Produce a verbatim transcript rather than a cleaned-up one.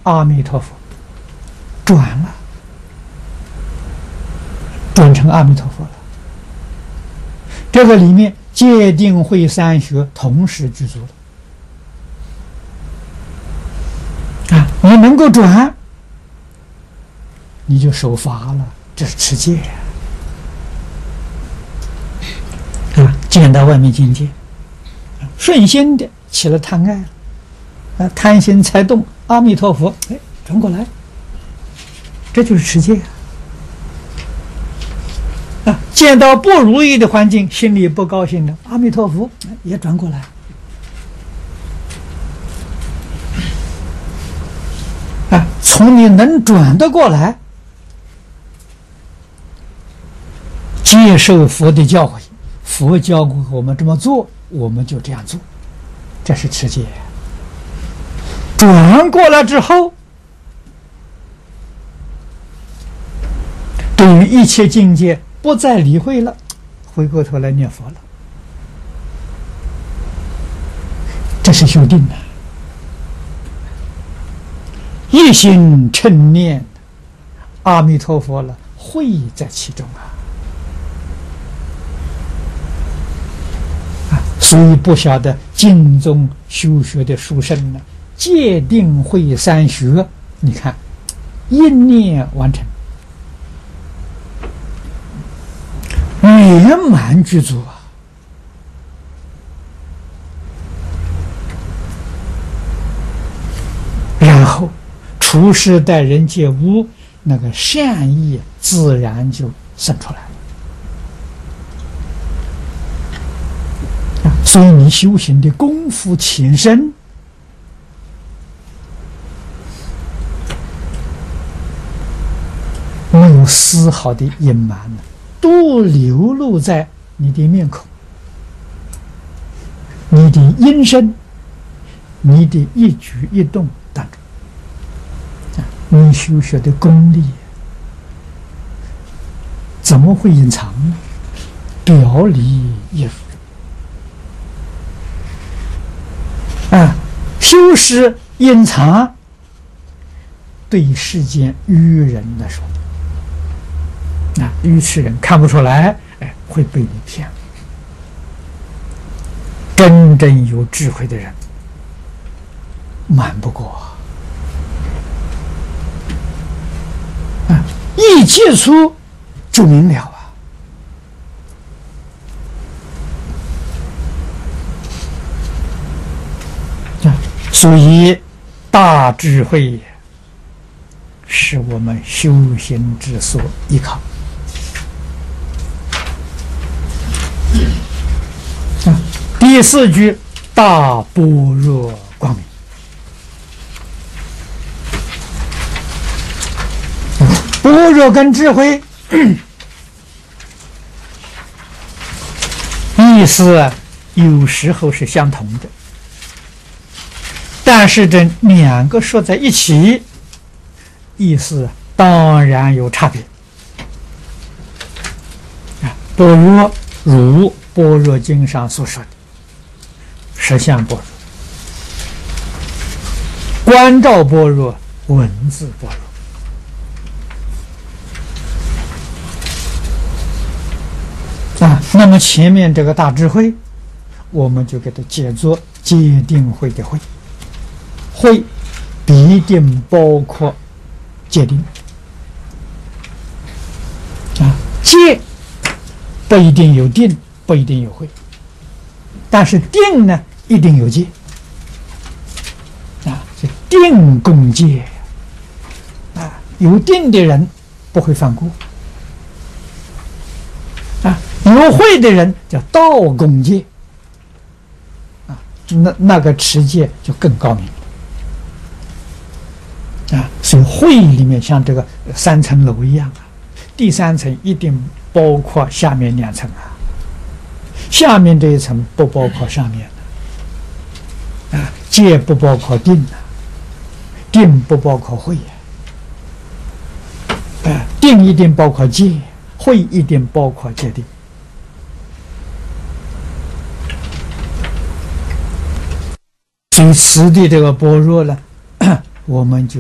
阿弥陀佛，转了，转成阿弥陀佛了。这个里面戒定慧三学同时具足了啊！你能够转，你就守法了，这是持戒啊！见到外面境界，顺心的起了贪爱了啊，贪心才动，阿弥陀佛，哎，转过来，这就是持戒啊！见到不如意的环境，心里不高兴的，阿弥陀佛也转过来啊！从你能转得过来，接受佛的教诲，佛教给我们这么做，我们就这样做，这是持戒。转过来之后，对于一切境界不再理会了，回过头来念佛了，这是修定的，一心称念阿弥陀佛了，慧在其中啊！啊，所以不晓得经中修学的殊胜呢，戒定慧三学，你看一念完成，圆满具足啊！然后处事待人接物，那个善意自然就生出来了。所以你修行的功夫浅深，没有丝毫的隐瞒了，都流露在你的面孔、你的音声、你的一举一动当中。你修学的功力怎么会隐藏呢？表里一如啊！修饰隐藏，对世间愚人来说，啊，愚痴人看不出来，哎，会被你骗。真正有智慧的人，瞒不过。啊，一接触就明了啊！啊，所以大智慧是我们修行之所依靠。啊，第四句大般若光明。般若跟智慧意思有时候是相同的，但是这两个说在一起，意思当然有差别。啊，般若如《般若经》上所说的实相般若，观照般若，文字般若。啊，那么前面这个大智慧，我们就给它解作戒定慧的慧，慧必定包括戒定啊，戒不一定有定，不一定有慧，但是定呢一定有戒啊，是定共戒啊，有定的人不会犯过。啊，有慧的人叫道共戒，啊，那那个持戒就更高明啊。所以慧里面像这个三层楼一样啊，第三层一定包括下面两层啊，下面这一层不包括上面的啊，戒不包括定啊，定不包括慧啊，啊，定一定包括戒。慧一定包括戒定，所以此地这个般若呢，我们就